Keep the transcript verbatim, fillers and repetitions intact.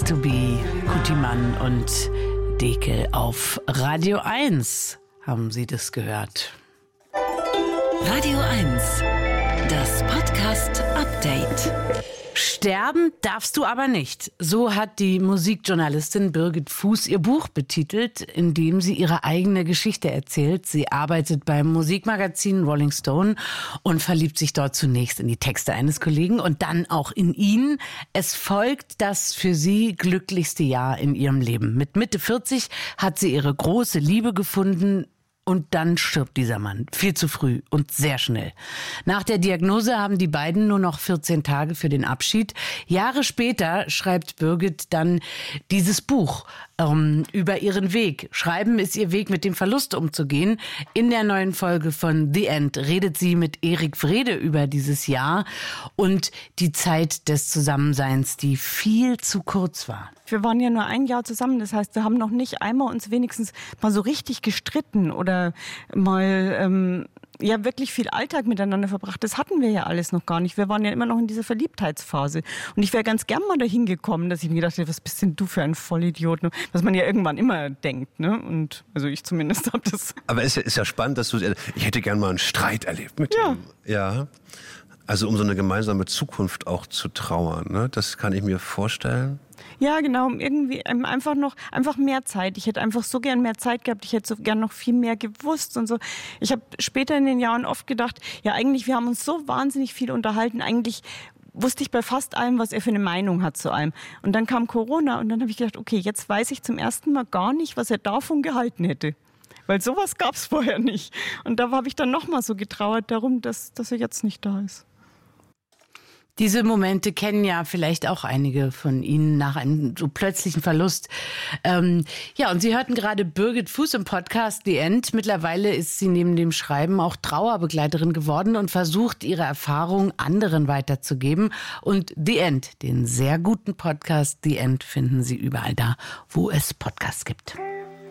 to be, Kutimann und Dekel auf Radio eins. Haben Sie das gehört? Radio eins, das Podcast-Update. Sterben darfst du aber nicht. So hat die Musikjournalistin Birgit Fuß ihr Buch betitelt, in dem sie ihre eigene Geschichte erzählt. Sie arbeitet beim Musikmagazin Rolling Stone und verliebt sich dort zunächst in die Texte eines Kollegen und dann auch in ihn. Es folgt das für sie glücklichste Jahr in ihrem Leben. Mit Mitte vierzig hat sie ihre große Liebe gefunden. Und dann stirbt dieser Mann. Viel zu früh und sehr schnell. Nach der Diagnose haben die beiden nur noch vierzehn Tage für den Abschied. Jahre später schreibt Birgit dann dieses Buch ähm, über ihren Weg. Schreiben ist ihr Weg, mit dem Verlust umzugehen. In der neuen Folge von The End redet sie mit Erik Wrede über dieses Jahr und die Zeit des Zusammenseins, die viel zu kurz war. Wir waren ja nur ein Jahr zusammen, das heißt, wir haben noch nicht einmal uns wenigstens mal so richtig gestritten oder mal ähm, ja wirklich viel Alltag miteinander verbracht. Das hatten wir ja alles noch gar nicht. Wir waren ja immer noch in dieser Verliebtheitsphase. Und ich wäre ganz gern mal dahin gekommen, dass ich mir gedacht hätte, was bist denn du für ein Vollidiot? Was man ja irgendwann immer denkt, ne? Und also ich zumindest habe das. Aber es ist, ist ja spannend, dass du, ich hätte gern mal einen Streit erlebt mit ja. ihm. Ja. Also um so eine gemeinsame Zukunft auch zu trauern, ne? Das kann ich mir vorstellen. Ja, genau, um irgendwie einfach noch, einfach mehr Zeit. Ich hätte einfach so gern mehr Zeit gehabt. Ich hätte so gern noch viel mehr gewusst und so. Ich habe später in den Jahren oft gedacht, ja eigentlich, wir haben uns so wahnsinnig viel unterhalten. Eigentlich wusste ich bei fast allem, was er für eine Meinung hat zu allem. Und dann kam Corona und dann habe ich gedacht, okay, jetzt weiß ich zum ersten Mal gar nicht, was er davon gehalten hätte. Weil sowas gab es vorher nicht. Und da habe ich dann nochmal so getrauert darum, dass, dass er jetzt nicht da ist. Diese Momente kennen ja vielleicht auch einige von Ihnen nach einem so plötzlichen Verlust. Ähm, ja, und Sie hörten gerade Birgit Fuß im Podcast The End. Mittlerweile ist sie neben dem Schreiben auch Trauerbegleiterin geworden und versucht, ihre Erfahrungen anderen weiterzugeben. Und The End, den sehr guten Podcast The End, finden Sie überall da, wo es Podcasts gibt.